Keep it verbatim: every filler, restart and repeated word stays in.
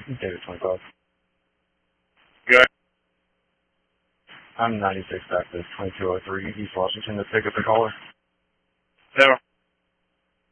David twenty-five. Good. I'm ninety-six back to twenty-two oh three East Washington to pick up the caller. Zero.